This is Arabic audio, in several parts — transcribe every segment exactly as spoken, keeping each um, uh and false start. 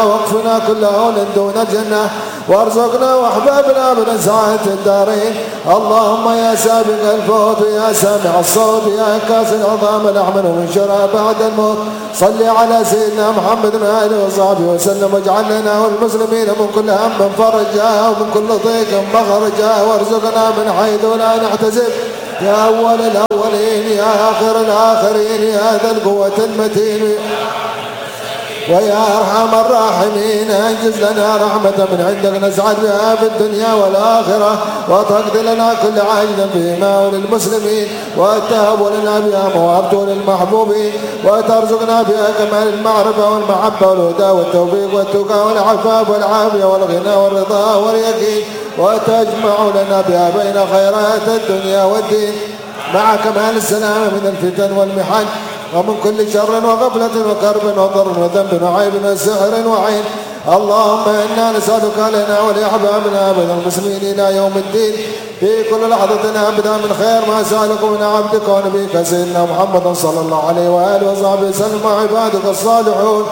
واكفنا كل هون دون الجنة وارزقنا واحبابنا من سعادة الدارين. اللهم يا سابق الفوت يا سامع الصوت يا كاس العظام الأحمر من شرى بعد الموت صل على سيدنا محمد وآله وصحبه وسلم واجعل لنا والمسلمين من كل هم فرجا ومن كل ضيق مخرجا وارزقنا من حيث لا نحتسب يا أول الأولين يا آخر الآخرين يا ذا القوة المتين ويا أرحم الراحمين. أنجز لنا رحمة من عندك نسعد بها في الدنيا والآخرة وتقضي لنا كل عاجل فيما وللمسلمين وتهب لنا بها موهبة للمحبوبين وترزقنا بها كمال المعرفة والمحبة والهدى والتوفيق والتقى والعفاف والعافية والغنى والرضا واليقين وتجمع لنا بها بين خيرات الدنيا والدين مع كمال السلامة من الفتن والمحن ومن كل شر وغفلة وكرب وضر وذنب وعيب وسحر وعين. اللهم إنا نسألك لنا ولأحبابنا من المسلمين إلى يوم الدين في كل لحظة أبدا من خير ما سألك من عبدك ونبيك سيدنا محمد صلى الله عليه وآله وصحبه وسلم وعبادك الصالحون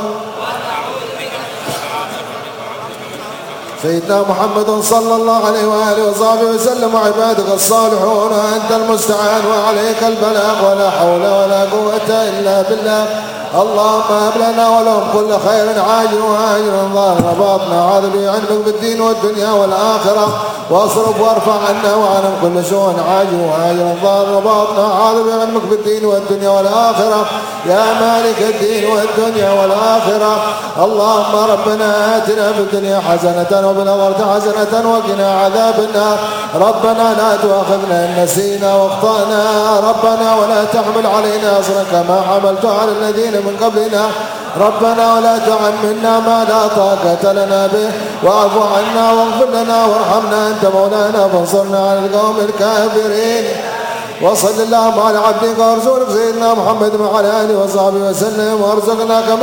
سيدنا محمد صلى الله عليه وآله وصحبه وسلم وعبادك الصالحون وأنت المستعان وعليك البلاغ ولا حول ولا قوة إلا بالله. اللهم هب لنا ولهم كل خير عاجل وآجل ظاهر باطنا عاذ بعلمك بالدين والدنيا والآخرة واصرف وارفع عنا وعنهم كل سوء عاجل وآجل ظاهر باطنا عاذ بعلمك بالدين والدنيا والآخرة يا مالك الدين والدنيا والآخرة. اللهم ربنا آتنا في الدنيا حسنة وفي الآخرة حسنة وقنا عذاب النار. ربنا لا تؤاخذنا إن نسينا واخطأنا ربنا ولا تحمل علينا أصرا كما حملته على الذين من قبلنا ربنا ولا تعملنا ما لا طاقة لنا به واعف عنا واغفر لنا وارحمنا أنت مولانا فانصرنا على القوم الكافرين. وصل اللهم على عبدك ورسولك سيدنا محمد وعلى آله وصحبه وسلم وارزقنا كما